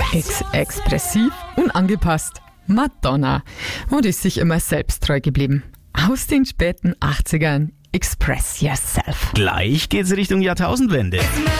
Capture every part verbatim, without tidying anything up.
Ex-expressiv, unangepasst. Madonna und ist sich immer selbst treu geblieben. Aus den späten achtzigern, Express Yourself. Gleich geht's Richtung Jahrtausendwende.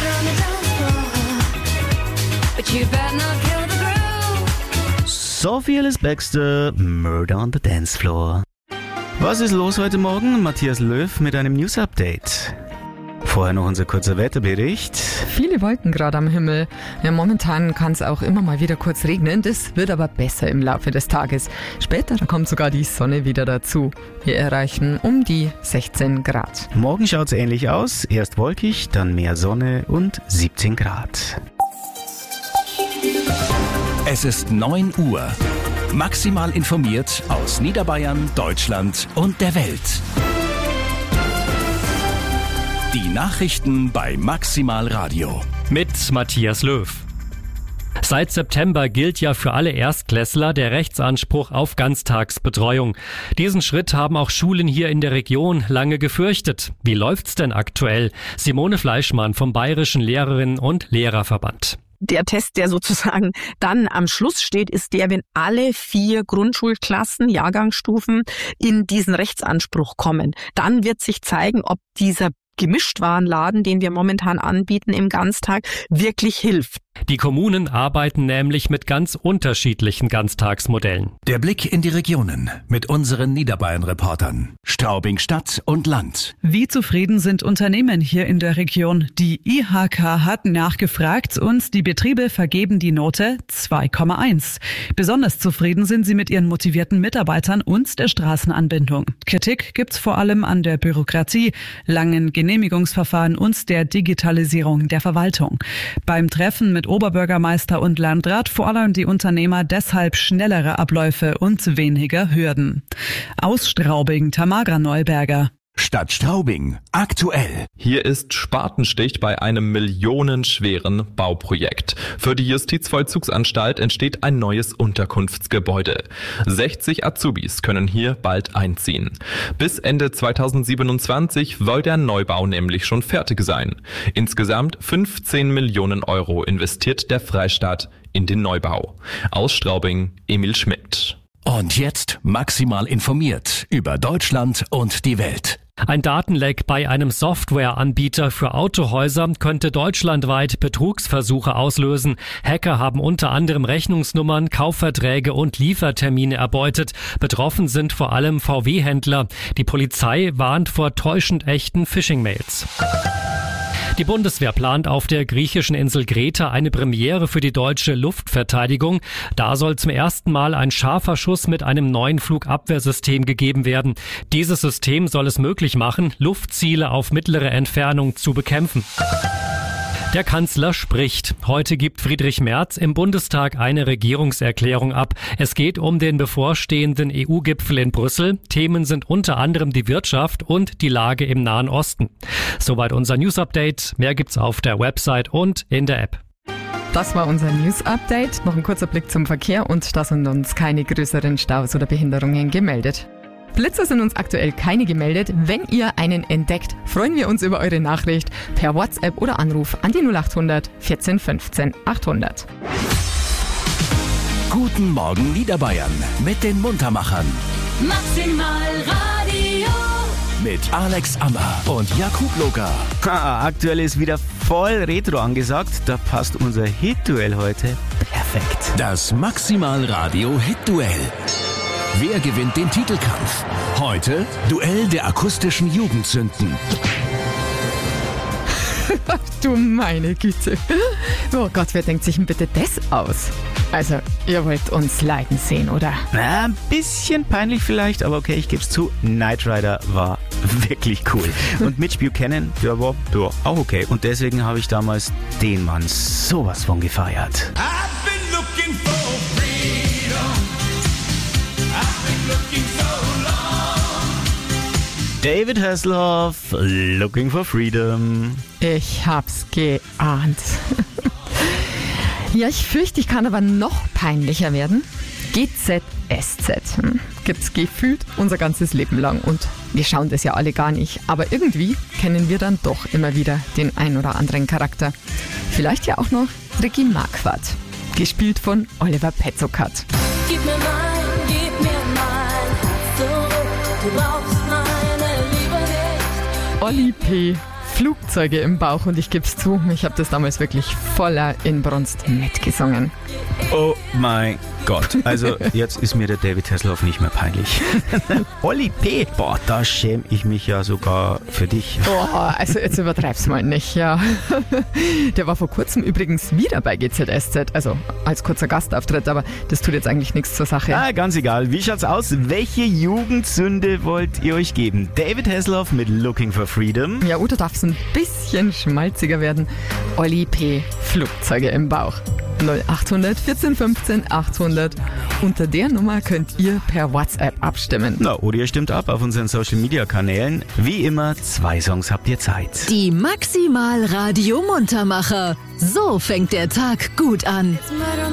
Sophie Ellis Bextor, Murder on the Dance Floor. Was ist los heute Morgen? Matthias Löw mit einem News-Update. Vorher noch unser kurzer Wetterbericht. Viele Wolken gerade am Himmel. Ja, momentan kann es auch immer mal wieder kurz regnen. Das wird aber besser im Laufe des Tages. Später da kommt sogar die Sonne wieder dazu. Wir erreichen um die sechzehn Grad. Morgen schaut's ähnlich aus. Erst wolkig, dann mehr Sonne und siebzehn Grad. Es ist neun Uhr. Maximal informiert aus Niederbayern, Deutschland und der Welt. Die Nachrichten bei Maximal Radio. Mit Matthias Löw. Seit September gilt ja für alle Erstklässler der Rechtsanspruch auf Ganztagsbetreuung. Diesen Schritt haben auch Schulen hier in der Region lange gefürchtet. Wie läuft's denn aktuell? Simone Fleischmann vom Bayerischen Lehrerinnen- und Lehrerverband. Der Test, der sozusagen dann am Schluss steht, ist der, wenn alle vier Grundschulklassen, Jahrgangsstufen in diesen Rechtsanspruch kommen. Dann wird sich zeigen, ob dieser Gemischtwarenladen, den wir momentan anbieten im Ganztag, wirklich hilft. Die Kommunen arbeiten nämlich mit ganz unterschiedlichen Ganztagsmodellen. Der Blick in die Regionen mit unseren Niederbayern-Reportern. Straubing Stadt und Land. Wie zufrieden sind Unternehmen hier in der Region? Die I H K hat nachgefragt und die Betriebe vergeben die Note zwei Komma eins. Besonders zufrieden sind sie mit ihren motivierten Mitarbeitern und der Straßenanbindung. Kritik gibt's vor allem an der Bürokratie, langen Genehmigungsverfahren und der Digitalisierung der Verwaltung. Beim Treffen mit Oberbürgermeister und Landrat fordern die Unternehmer deshalb schnellere Abläufe und weniger Hürden. Aus Straubing, Tamara Neuberger. Stadt Straubing. Aktuell. Hier ist Spatenstich bei einem millionenschweren Bauprojekt. Für die Justizvollzugsanstalt entsteht ein neues Unterkunftsgebäude. sechzig Azubis können hier bald einziehen. Bis Ende zweitausendsiebenundzwanzig soll der Neubau nämlich schon fertig sein. Insgesamt fünfzehn Millionen Euro investiert der Freistaat in den Neubau. Aus Straubing, Emil Schmidt. Und jetzt maximal informiert über Deutschland und die Welt. Ein Datenleck bei einem Softwareanbieter für Autohäuser könnte deutschlandweit Betrugsversuche auslösen. Hacker haben unter anderem Rechnungsnummern, Kaufverträge und Liefertermine erbeutet. Betroffen sind vor allem V W-Händler. Die Polizei warnt vor täuschend echten Phishing-Mails. Die Bundeswehr plant auf der griechischen Insel Kreta eine Premiere für die deutsche Luftverteidigung. Da soll zum ersten Mal ein scharfer Schuss mit einem neuen Flugabwehrsystem gegeben werden. Dieses System soll es möglich machen, Luftziele auf mittlere Entfernung zu bekämpfen. Der Kanzler spricht. Heute gibt Friedrich Merz im Bundestag eine Regierungserklärung ab. Es geht um den bevorstehenden E U-Gipfel in Brüssel. Themen sind unter anderem die Wirtschaft und die Lage im Nahen Osten. Soweit unser News-Update. Mehr gibt's auf der Website und in der App. Das war unser News-Update. Noch ein kurzer Blick zum Verkehr und da sind uns keine größeren Staus oder Behinderungen gemeldet. Blitzer sind uns aktuell keine gemeldet. Wenn ihr einen entdeckt, freuen wir uns über eure Nachricht per WhatsApp oder Anruf an die null acht hundert vierzehn fünfzehn achthundert. Guten Morgen Niederbayern mit den Muntermachern. Maximal Radio. Mit Alex Ammer und Jakub Loga. Ha, aktuell ist wieder voll Retro angesagt. Da passt unser Hit-Duell heute perfekt. Das Maximal Radio Hit-Duell. Wer gewinnt den Titelkampf? Heute Duell der akustischen Jugendsünden. Du meine Güte. Oh Gott, wer denkt sich denn bitte das aus? Also, ihr wollt uns leiden sehen, oder? Na, ein bisschen peinlich vielleicht, aber okay, ich geb's zu. Knight Rider war wirklich cool. Und Mitch Buchanan, der war ja, auch okay. Und deswegen habe ich damals den Mann sowas von gefeiert. I've been looking for freedom. I've been looking so long. David Hasselhoff, Looking for Freedom. Ich hab's geahnt. Ja, ich fürchte, ich kann aber noch peinlicher werden. G Z S Z. Hm. Gibt's gefühlt unser ganzes Leben lang und wir schauen das ja alle gar nicht. Aber irgendwie kennen wir dann doch immer wieder den ein oder anderen Charakter. Vielleicht ja auch noch Ricky Marquardt. gespielt von Oliver Petzokat. Gib mir mein, gib mir mein Herz zurück. Du brauchst meine Liebe nicht. Olli P. Flugzeuge im Bauch und ich geb's zu, ich habe das damals wirklich voller Inbrunst mitgesungen. Oh mein Gott, also jetzt ist mir der David Hasselhoff nicht mehr peinlich. Olli P., boah, da schäme ich mich ja sogar für dich. Boah, also jetzt übertreib's mal nicht, ja. Der war vor kurzem übrigens wieder bei G Z S Z, also als kurzer Gastauftritt, aber das tut jetzt eigentlich nichts zur Sache. Ah, ganz egal, wie schaut's aus? Welche Jugendsünde wollt ihr euch geben? David Hasselhoff mit Looking for Freedom? Ja, oder darf's ein bisschen schmalziger werden? Olli P. Flugzeuge im Bauch. null acht hundert vierzehn fünfzehn achthundert. Unter der Nummer könnt ihr per WhatsApp abstimmen. Na, oder ihr stimmt ab auf unseren Social-Media-Kanälen. Wie immer, zwei Songs habt ihr Zeit. Die Maximal Radio Muntermacher. So fängt der Tag gut an.